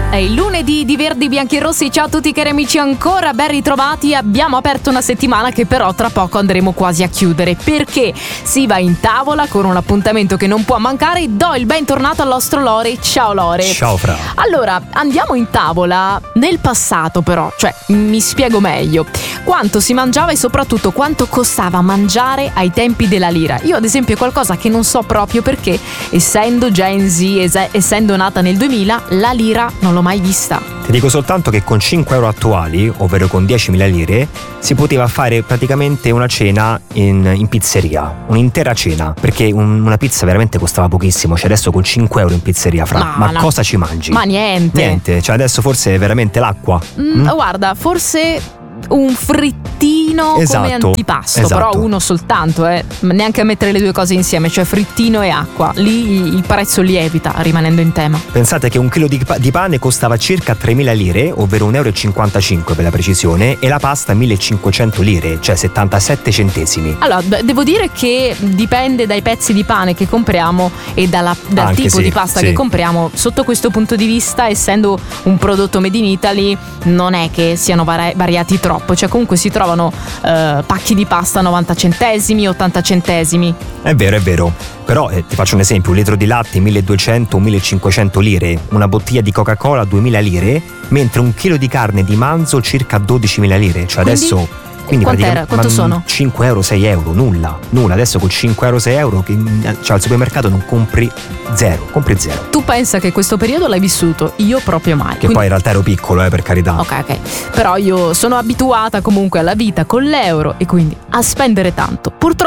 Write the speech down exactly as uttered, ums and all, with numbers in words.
È il lunedì di Verdi Bianchi e Rossi. Ciao a tutti cari amici, ancora ben ritrovati. Abbiamo aperto una settimana che però tra poco andremo quasi a chiudere, perché si va in tavola con un appuntamento che non può mancare. Do il bentornato al nostro Lore. Ciao Lore. Ciao Fra. Allora, andiamo in tavola nel passato però, cioè mi spiego meglio. Quanto si mangiava e soprattutto quanto costava mangiare ai tempi della lira. Io ad esempio è qualcosa che non so proprio perché, essendo Gen Z, es- essendo nata nel duemila, la lira non l'ho mai vista. Ti dico soltanto che con cinque euro attuali, ovvero con diecimila lire, si poteva fare praticamente una cena in, in pizzeria, un'intera cena, perché un, una pizza veramente costava pochissimo. Cioè adesso con cinque euro in pizzeria, Fra, ma, ma no. cosa ci mangi? Ma niente. Niente, cioè adesso forse è veramente l'acqua. Mm, mm? Guarda, forse un frittino Esatto, come antipasto, esatto. però uno soltanto, eh. neanche a mettere le due cose insieme, cioè frittino e acqua. Lì il prezzo lievita, rimanendo in tema. Pensate che un chilo di, di pane costava circa tremila lire, ovvero un euro e cinquantacinque per la precisione, e la pasta millecinquecento lire, cioè settantasette centesimi. Allora, d- devo dire che dipende dai pezzi di pane che compriamo e dalla, dal Anche tipo sì, di pasta sì. che compriamo. Sotto questo punto di vista, essendo un prodotto made in Italy, non è che siano vari- variati troppo. Cioè comunque si trovano eh, pacchi di pasta novanta centesimi, ottanta centesimi. È vero, è vero. Però eh, ti faccio un esempio: un litro di latte milleduecento o millecinquecento lire, una bottiglia di Coca-Cola duemila lire, mentre un chilo di carne di manzo circa dodicimila lire. Cioè Quindi? adesso quindi Quant'era? Quanto sono? cinque euro, sei euro, nulla, nulla. Adesso con cinque euro, sei euro, che, cioè al supermercato non compri zero, compri zero. Tu pensa che questo periodo l'hai vissuto? Io proprio mai. Che Quindi... poi in realtà ero piccolo, eh, per carità. Ok, ok. Però io sono abituata comunque alla vita con l'euro e quindi a spendere tanto. Purtroppo